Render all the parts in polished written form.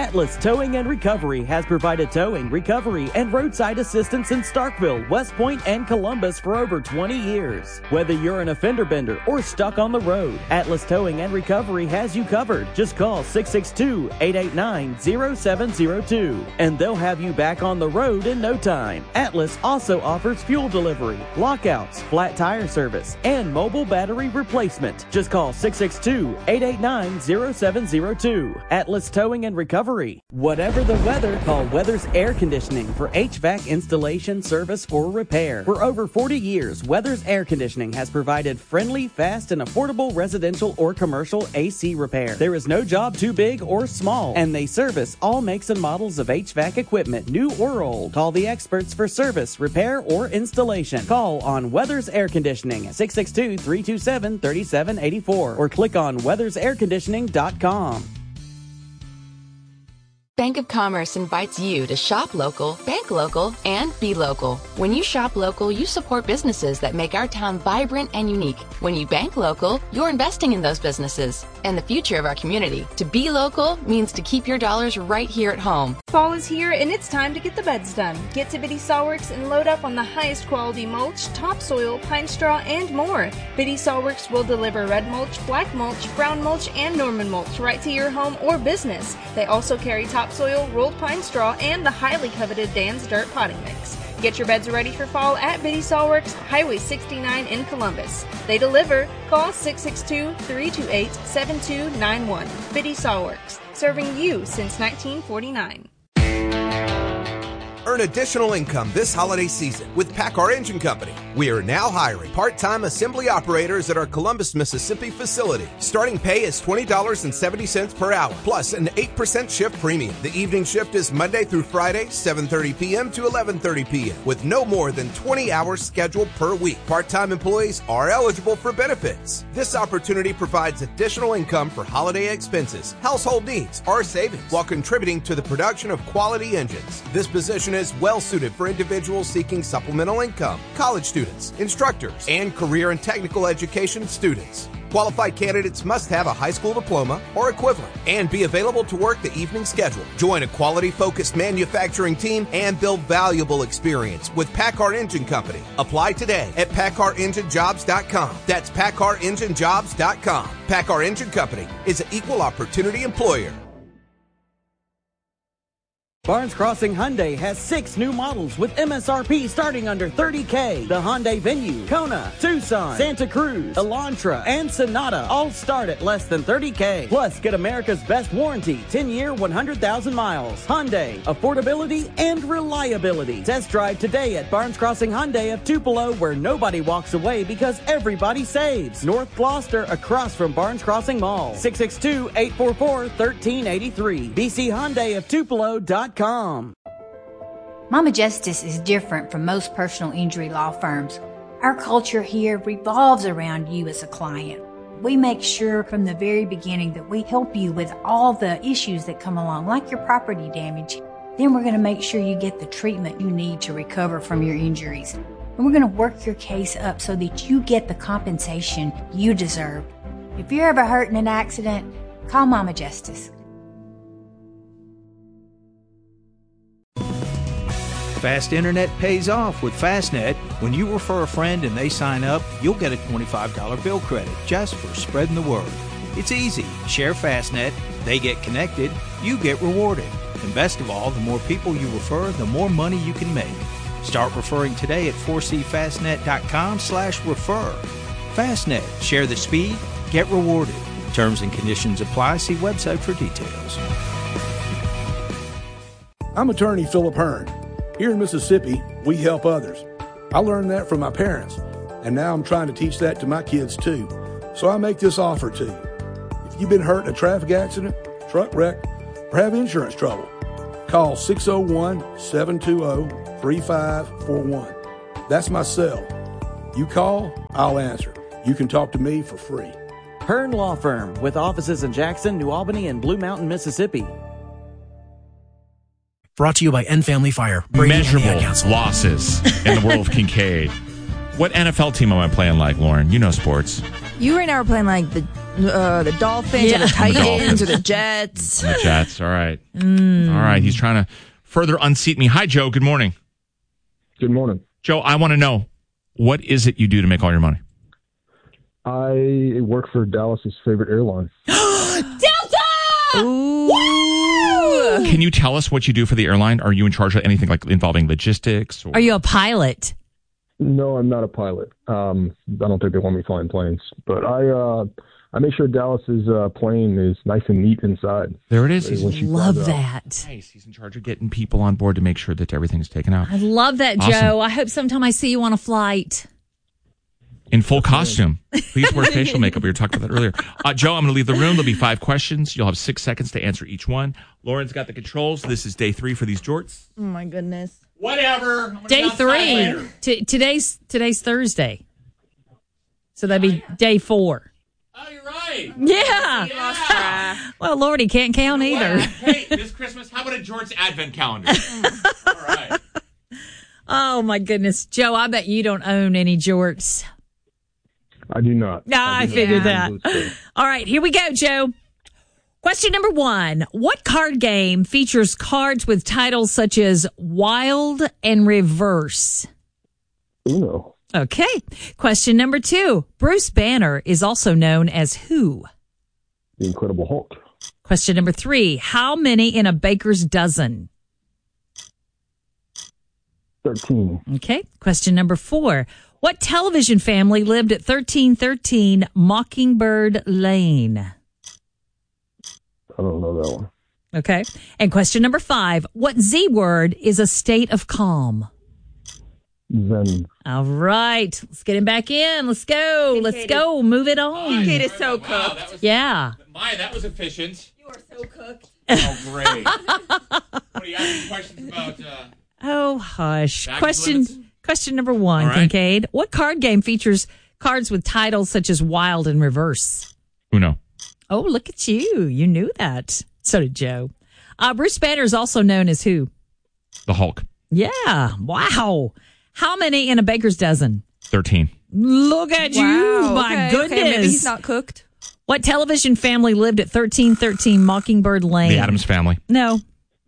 Atlas Towing and Recovery has provided towing, recovery, and roadside assistance in Starkville, West Point, and Columbus for over 20 years. Whether you're an offender bender or stuck on the road, Atlas Towing and Recovery has you covered. Just call 662-889-0702 and they'll have you back on the road in no time. Atlas also offers fuel delivery, lockouts, flat tire service, and mobile battery replacement. Just call 662-889-0702. Atlas Towing and Recovery. Whatever the weather, call Weathers Air Conditioning for HVAC installation, service, or repair. For over 40 years, Weathers Air Conditioning has provided friendly, fast, and affordable residential or commercial AC repair. There is no job too big or small, and they service all makes and models of HVAC equipment, new or old. Call the experts for service, repair, or installation. Call on Weathers Air Conditioning at 662-327-3784 or click on weathersairconditioning.com. Bank of Commerce invites you to shop local, bank local, and be local. When you shop local, you support businesses that make our town vibrant and unique. When you bank local, you're investing in those businesses and the future of our community. To be local means to keep your dollars right here at home. Fall is here and it's time to get the beds done. Get to Biddy Sawworks and load up on the highest quality mulch, topsoil, pine straw, and more. Biddy Sawworks will deliver red mulch, black mulch, brown mulch, and Norman mulch right to your home or business. They also carry topsoil, rolled pine straw, and the highly coveted Dan's Dirt potting mix. Get your beds ready for fall at Biddy Sawworks, Highway 69 in Columbus. They deliver. Call 662-328-7291. Biddy Sawworks, serving you since 1949. Earn additional income this holiday season with PACCAR Engine Company. We are now hiring part-time assembly operators at our Columbus, Mississippi facility. Starting pay is $20.70 per hour, plus an 8% shift premium. The evening shift is Monday through Friday, 7:30 p.m. to 11:30 p.m., with no more than 20 hours scheduled per week. Part-time employees are eligible for benefits. This opportunity provides additional income for holiday expenses, household needs, or savings, while contributing to the production of quality engines. This position is well suited for individuals seeking supplemental income, college students, instructors, and career and technical education students. Qualified candidates must have a high school diploma or equivalent and be available to work the evening schedule. Join a quality-focused manufacturing team and build valuable experience with PACCAR Engine Company. Apply today at PACCAREngineJobs.com. That's PACCAREngineJobs.com. PACCAR Engine Company is an equal opportunity employer. Barnes Crossing Hyundai has 6 new models with MSRP starting under $30K. The Hyundai Venue, Kona, Tucson, Santa Cruz, Elantra, and Sonata all start at less than $30K. Plus, get America's best warranty, 10-year, 100,000 miles. Hyundai, affordability and reliability. Test drive today at Barnes Crossing Hyundai of Tupelo, where nobody walks away because everybody saves. North Gloucester, across from Barnes Crossing Mall. 662-844-1383. bchyundaiofTupelo.com. Mama Justice is different from most personal injury law firms. Our culture here revolves around you as a client. We make sure from the very beginning that we help you with all the issues that come along, like your property damage. Then we're going to make sure you get the treatment you need to recover from your injuries. And we're going to work your case up so that you get the compensation you deserve. If you're ever hurt in an accident, call Mama Justice. Fast internet pays off with Fastnet. When you refer a friend and they sign up, you'll get a $25 bill credit just for spreading the word. It's easy. Share Fastnet, they get connected, you get rewarded. And best of all, the more people you refer, the more money you can make. Start referring today at 4cfastnet.com/refer. Fastnet. Share the speed, get rewarded. Terms and conditions apply. See website for details. I'm attorney Philip Hearn. Here in Mississippi, we help others. I learned that from my parents, and now I'm trying to teach that to my kids too. So I make this offer to you. If you've been hurt in a traffic accident, truck wreck, or have insurance trouble, call 601-720-3541. That's my cell. You call, I'll answer. You can talk to me for free. Hearn Law Firm, with offices in Jackson, New Albany, and Blue Mountain, Mississippi. Brought to you by N Family Fire. Measurable losses in the world of Kincaid. What NFL team am I playing like, Lauren? You know sports. You right now are playing like the Dolphins or the Titans or the Jets. The Jets. All right. All right. He's trying to further unseat me. Hi, Joe. Good morning. Good morning. Joe, I want to know, what is it you do to make all your money? I work for Dallas's favorite airline. Delta! Ooh. Can you tell us what you do for the airline? Are you in charge of anything like involving logistics? Or... Are you a pilot? No, I'm not a pilot. I don't think they want me flying planes. But I make sure Dallas's plane is nice and neat inside. There it is. Love that. Nice. He's in charge of getting people on board to make sure that everything's taken out. I love that, Awesome. Joe. I hope sometime I see you on a flight. In full costume. Please wear facial makeup. We were talking about that earlier. Joe, I'm going to leave the room. There'll be 5 questions. You'll have 6 seconds to answer each one. Lauren's got the controls. This is day 3 for these jorts. Oh, my goodness. Whatever. Day 3. Today's Thursday. So that'd be day 4. Oh, you're right. Yeah. Well, Lord, he can't count either. Hey, this Christmas, how about a jorts advent calendar? All right. Oh, my goodness. Joe, I bet you don't own any jorts. I do not. I figured that. All right, here we go, Joe. Question number 1. What card game features cards with titles such as Wild and Reverse? Uno. Okay. Question number 2. Bruce Banner is also known as who? The Incredible Hulk. Question number 3. How many in a baker's dozen? 13. Okay. Question number 4. What television family lived at 1313 Mockingbird Lane? I don't know that one. Okay. And question number 5. What Z word is a state of calm? Zen. All right. Let's get him back in. Let's go. Let's go. Move it on. Kate is so cooked. Yeah. Maya, that was efficient. You are so cooked. Oh, great. What do you have any questions about? Oh, hush. Baggage limits? Question number 1, All right. Kincaid. What card game features cards with titles such as Wild and Reverse? Uno. Oh, look at you. You knew that. So did Joe. Bruce Banner is also known as who? The Hulk. Yeah. Wow. How many in a baker's dozen? 13. Look at you. My goodness. Okay, maybe he's not cooked. What television family lived at 1313 Mockingbird Lane? The Addams Family. No.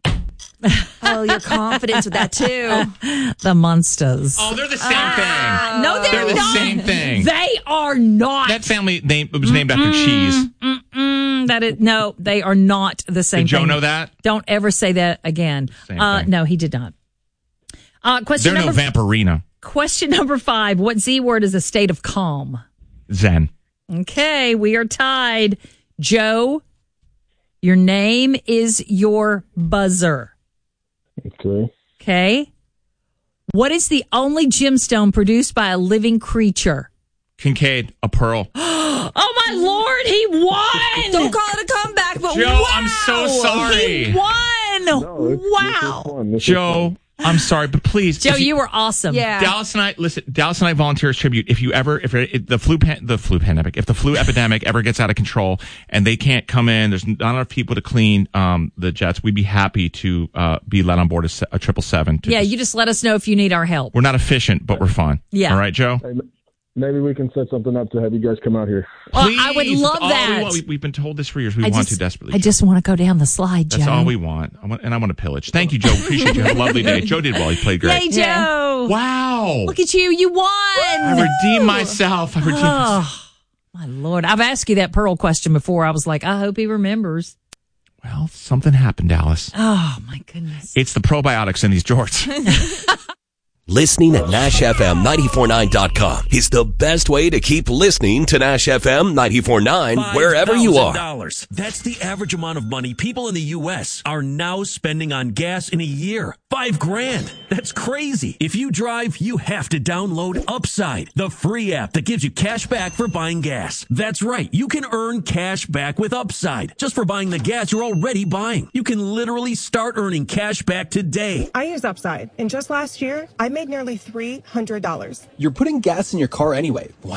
Oh, your confidence with that, too. The Munsters. Oh, they're the same thing. No, they're the not. same thing. They are not. That family was named after cheese. No, they are not the same Did Joe thing. know that? Don't ever say that again. Same thing. No, he did not. Question They're no Vampirina. Question number 5. What Z word is a state of calm? Zen. Okay, we are tied. Joe, your name is your buzzer. Okay. Okay. What is the only gemstone produced by a living creature? Kincaid, a pearl. Oh, my Lord, he won! Don't call it a comeback, but Joe, wow! I'm so sorry. He won! No, Wow. this is Joe, I'm sorry, but please. Joe, you were awesome. Yeah. Dallas and I Volunteers Tribute. If the flu epidemic ever gets out of control and they can't come in, there's not enough people to clean the jets. We'd be happy to be let on board a 777. Yeah, you just let us know if you need our help. We're not efficient, but we're fun. Yeah. All right, Joe. Maybe we can set something up to have you guys come out here. Well, Please. I would love that. We've been told this for years. We want to desperately. I just want to go down the slide, Joe. That's all we want. I want to pillage. Thank you, Joe. Appreciate you. Have a lovely day. Joe did well. He played great. Yay, Joe. Wow. Look at you. You won. I redeemed myself. My Lord. I've asked you that Pearl question before. I was like, I hope he remembers. Well, something happened, Dallas. Oh, my goodness. It's the probiotics in these jorts. Listening at NashFM949.com is the best way to keep listening to Nash FM 94.9 wherever you are. $5,000. That's the average amount of money people in the U.S. are now spending on gas in a year. $5,000. That's crazy. If you drive, you have to download Upside, the free app that gives you cash back for buying gas. That's right. You can earn cash back with Upside just for buying the gas you're already buying. You can literally start earning cash back today. I use Upside, and just last year, I made nearly $300. You're putting gas in your car anyway. Why